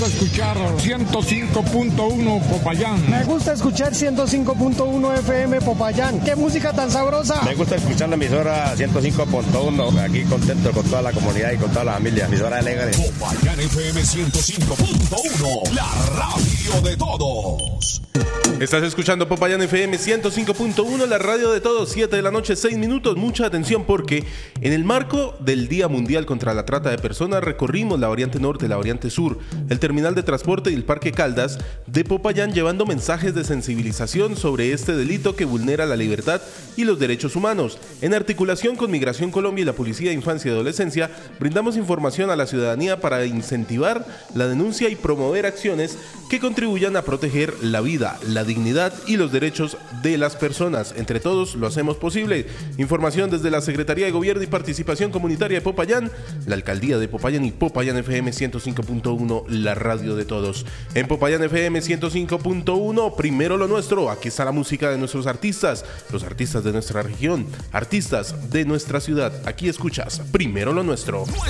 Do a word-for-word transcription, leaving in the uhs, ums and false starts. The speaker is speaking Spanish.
Escuchar ciento cinco punto uno Popayán. Me gusta escuchar ciento cinco punto uno F M Popayán. ¡Qué música tan sabrosa! Me gusta escuchar la emisora ciento cinco punto uno. Aquí contento con toda la comunidad y con toda la familia. Emisora alegre. Popayán F M ciento cinco punto uno. La radio de todos. Estás escuchando Popayán F M ciento cinco punto uno, la radio de todos, siete de la noche, seis minutos. Mucha atención porque en el marco del Día Mundial contra la Trata de Personas recorrimos la variante norte, la variante sur, el terminal de transporte y el Parque Caldas de Popayán, llevando mensajes de sensibilización sobre este delito que vulnera la libertad y los derechos humanos. En articulación con Migración Colombia y la Policía de Infancia y Adolescencia, brindamos información a la ciudadanía para incentivar la denuncia y promover acciones que contribuyan a proteger la vida, la dignidad y los derechos de las personas. Entre todos lo hacemos posible. Información desde la Secretaría de Gobierno y Participación Comunitaria de Popayán, la Alcaldía de Popayán y Popayán F M ciento cinco punto uno, la radio de todos. En Popayán F M ciento cinco punto uno, primero lo nuestro. Aquí está la música de nuestros artistas, los artistas de nuestra región, artistas de nuestra ciudad. Aquí escuchas Primero lo Nuestro.